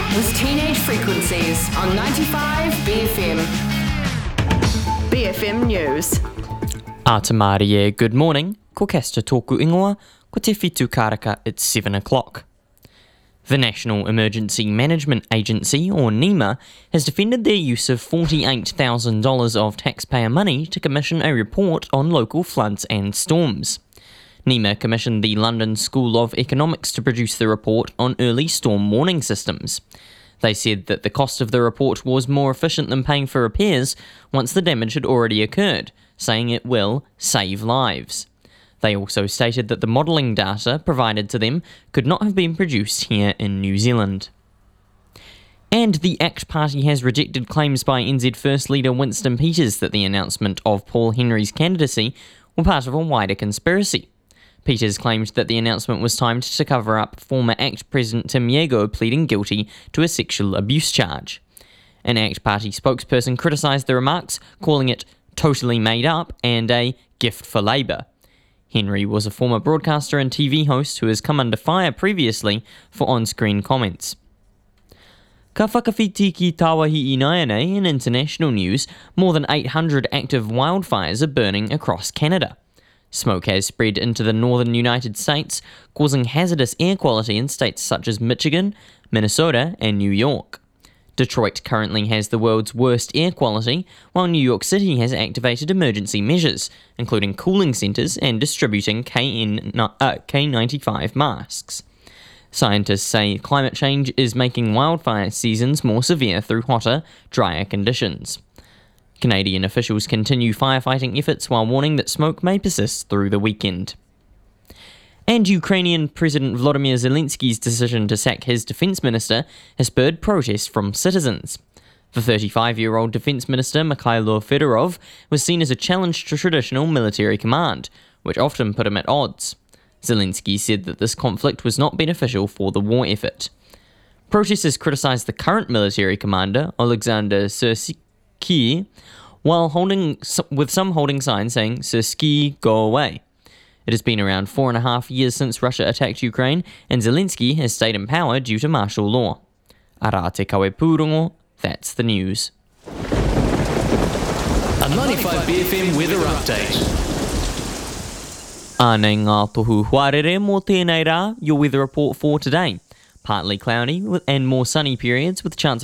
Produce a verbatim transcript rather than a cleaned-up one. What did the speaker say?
was Teenage Frequencies on ninety-five B F M. B F M News. A te Mārie, good morning. Ko kesta tōku ingoa, ko te whitu karaka at seven o'clock. The National Emergency Management Agency, or NEMA, has defended their use of forty-eight thousand dollars of taxpayer money to commission a report on local floods and storms. NEMA commissioned the London School of Economics to produce the report on early storm warning systems. They said that the cost of the report was more efficient than paying for repairs once the damage had already occurred, saying it will save lives. They also stated that the modelling data provided to them could not have been produced here in New Zealand. And the ACT Party has rejected claims by N Z First Leader Winston Peters that the announcement of Paul Henry's candidacy were part of a wider conspiracy. Peters claimed that the announcement was timed to cover up former ACT President Tim Yago pleading guilty to a sexual abuse charge. An ACT Party spokesperson criticised the remarks, calling it totally made up and a gift for Labour. Henry was a former broadcaster and T V host who has come under fire previously for on-screen comments. Ka whakawhiti ki Tāwahi Inaianei in international news, more than eight hundred active wildfires are burning across Canada. Smoke has spread into the northern United States, causing hazardous air quality in states such as Michigan, Minnesota, and New York. Detroit currently has the world's worst air quality, while New York City has activated emergency measures, including cooling centres and distributing K N ninety-five masks. Scientists say climate change is making wildfire seasons more severe through hotter, drier conditions. Canadian officials continue firefighting efforts while warning that smoke may persist through the weekend. And Ukrainian President Volodymyr Zelensky's decision to sack his defence minister has spurred protest from citizens. The thirty-five-year-old defence minister Mikhailo Fedorov was seen as a challenge to traditional military command, which often put him at odds. Zelensky said that this conflict was not beneficial for the war effort. Protesters criticised the current military commander, Alexander Syrsky, while holding, with some holding signs saying, "Syrsky, go away." It has been around four and a half years since Russia attacked Ukraine, and Zelensky has stayed in power due to martial law. Ara te kawe pūrongo, that's the news. A ninety-five B F M weather update. Ānei ngā tohu huarere mō tēnei rā, your weather report for today. Partly cloudy and more sunny periods with a chance of